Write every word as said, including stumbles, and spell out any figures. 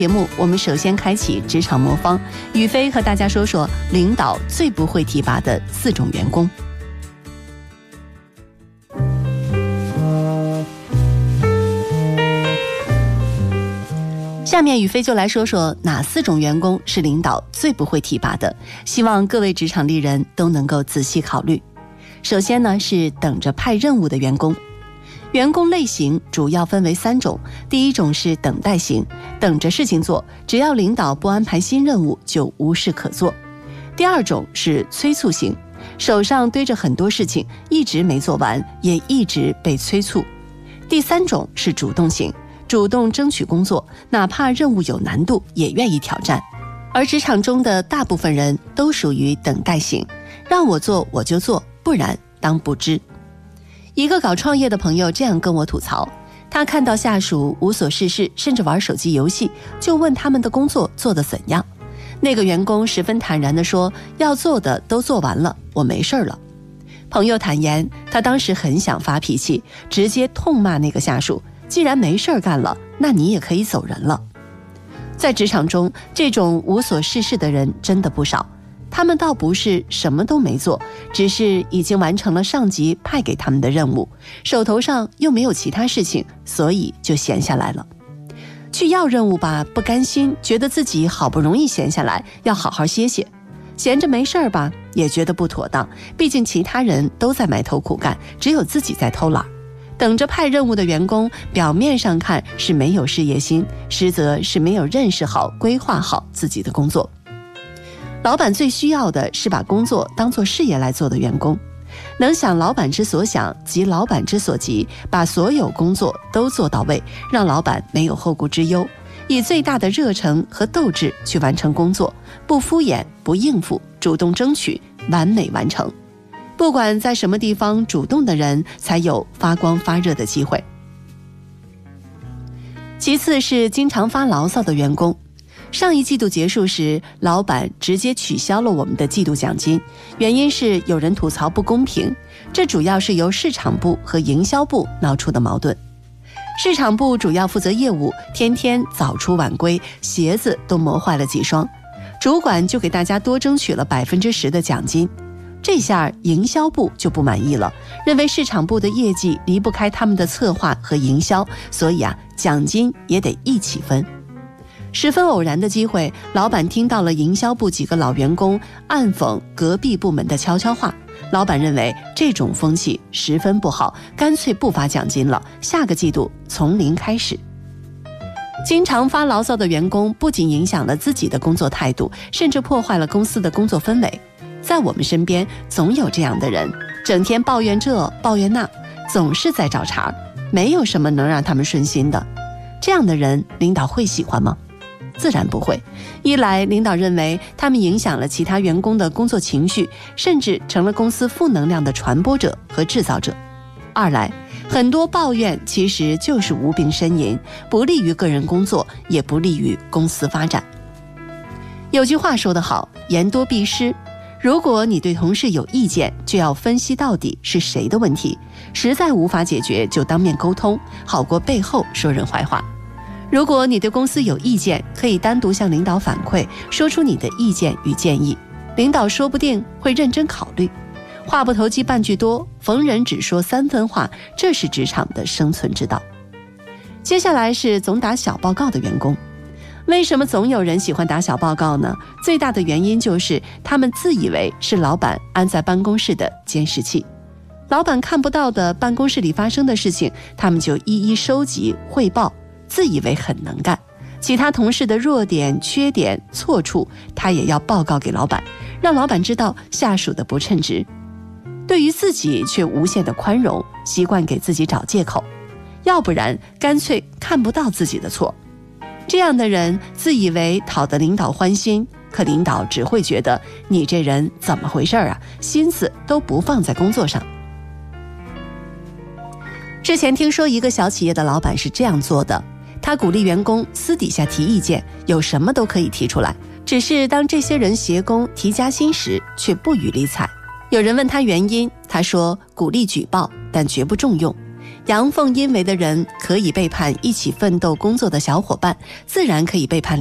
节目我们首先开启职场魔方，宇飞和大家说说领导最不会提拔的四种员工。下面宇飞就来说说哪四种员工是领导最不会提拔的，希望各位职场丽人都能够仔细考虑。首先呢，是等着派任务的员工。员工类型主要分为三种，第一种是等待型，等着事情做，只要领导不安排新任务就无事可做。第二种是催促型，手上堆着很多事情，一直没做完，也一直被催促。第三种是主动型，主动争取工作，哪怕任务有难度也愿意挑战。而职场中的大部分人都属于等待型，让我做我就做，不然当不知。一个搞创业的朋友这样跟我吐槽，他看到下属无所事事，甚至玩手机游戏，就问他们的工作做得怎样。那个员工十分坦然地说，要做的都做完了，我没事了。朋友坦言，他当时很想发脾气，直接痛骂那个下属，既然没事干了，那你也可以走人了。在职场中，这种无所事事的人真的不少，他们倒不是什么都没做，只是已经完成了上级派给他们的任务，手头上又没有其他事情，所以就闲下来了。去要任务吧，不甘心，觉得自己好不容易闲下来，要好好歇歇；闲着没事儿吧，也觉得不妥当，毕竟其他人都在埋头苦干，只有自己在偷懒。等着派任务的员工，表面上看是没有事业心，实则是没有认识好、规划好自己的工作。老板最需要的是把工作当作事业来做的员工，能想老板之所想，急老板之所急，把所有工作都做到位，让老板没有后顾之忧，以最大的热忱和斗志去完成工作，不敷衍，不应付，主动争取，完美完成。不管在什么地方，主动的人才有发光发热的机会。其次是经常发牢骚的员工。上一季度结束时，老板直接取消了我们的季度奖金，原因是有人吐槽不公平，这主要是由市场部和营销部闹出的矛盾。市场部主要负责业务，天天早出晚归，鞋子都磨坏了几双，主管就给大家多争取了百分之十的奖金。这下营销部就不满意了，认为市场部的业绩离不开他们的策划和营销，所以啊，奖金也得一起分。十分偶然的机会，老板听到了营销部几个老员工暗讽隔壁部门的悄悄话，老板认为这种风气十分不好，干脆不发奖金了，下个季度从零开始。经常发牢骚的员工不仅影响了自己的工作态度，甚至破坏了公司的工作氛围。在我们身边总有这样的人，整天抱怨这抱怨那，总是在找茬，没有什么能让他们顺心的。这样的人领导会喜欢吗？自然不会。一来，领导认为他们影响了其他员工的工作情绪，甚至成了公司负能量的传播者和制造者；二来，很多抱怨其实就是无病呻吟，不利于个人工作，也不利于公司发展。有句话说得好，言多必失。如果你对同事有意见，就要分析到底是谁的问题，实在无法解决就当面沟通，好过背后说人坏话。如果你对公司有意见，可以单独向领导反馈，说出你的意见与建议，领导说不定会认真考虑。话不投机半句多，逢人只说三分话，这是职场的生存之道。接下来是总打小报告的员工。为什么总有人喜欢打小报告呢？最大的原因就是他们自以为是老板安在办公室的监视器，老板看不到的办公室里发生的事情，他们就一一收集汇报，自以为很能干，其他同事的弱点、缺点、错处，他也要报告给老板，让老板知道下属的不称职。对于自己却无限的宽容，习惯给自己找借口，要不然干脆看不到自己的错。这样的人自以为讨得领导欢心，可领导只会觉得你这人怎么回事啊，心思都不放在工作上。之前听说一个小企业的老板是这样做的，他鼓励员工私底下提意见，有什么都可以提出来，只是当这些人协工提加薪时，却不予理睬。有人问他原因，他说鼓励举报，但绝不重用。 阳奉阴违的人可以背叛一起奋斗工作的小伙伴，自然可以背叛